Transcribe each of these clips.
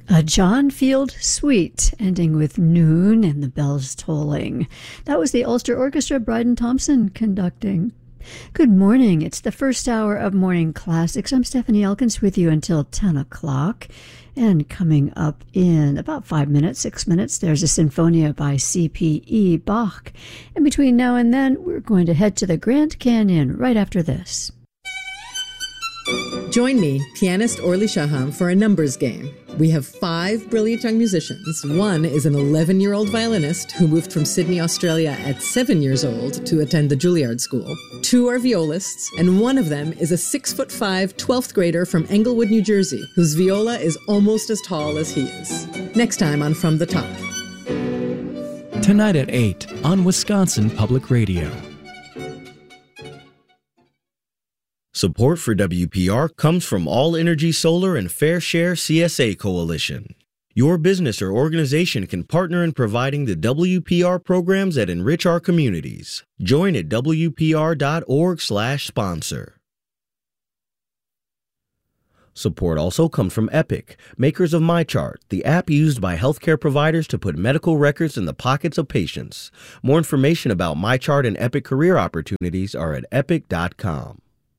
A John Field suite, ending with noon and the bells tolling. That was the Ulster Orchestra, Bryden Thompson conducting. Good morning. It's the first hour of Morning Classics. I'm Stephanie Elkins with you until 10 o'clock. And coming up in about 6 minutes, there's a Sinfonia by C.P.E. Bach. And between now and then, we're going to head to the Grand Canyon right after this. Join me, pianist Orly Shaham, for a numbers game. We have 5 brilliant young musicians. One is an 11-year-old violinist who moved from Sydney, Australia at 7 years old to attend the Juilliard School. 2 are violists, and one of them is a 6'5", 12th grader from Englewood, New Jersey, whose viola is almost as tall as he is. Next time on From the Top. Tonight at 8 on Wisconsin Public Radio. Support for WPR comes from All Energy Solar and Fair Share CSA Coalition. Your business or organization can partner in providing the WPR programs that enrich our communities. Join at WPR.org/sponsor. Support also comes from Epic, makers of MyChart, the app used by healthcare providers to put medical records in the pockets of patients. More information about MyChart and Epic career opportunities are at epic.com.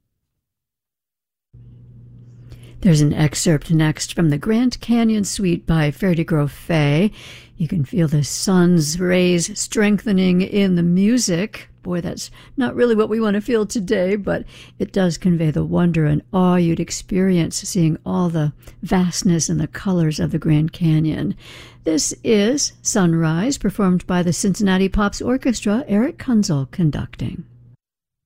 There's an excerpt next from the Grand Canyon Suite by Ferdi Grosset. You can feel the sun's rays strengthening in the music. Boy, that's not really what we want to feel today, but it does convey the wonder and awe you'd experience seeing all the vastness and the colors of the Grand Canyon. This is Sunrise, performed by the Cincinnati Pops Orchestra, Eric Kunzel conducting.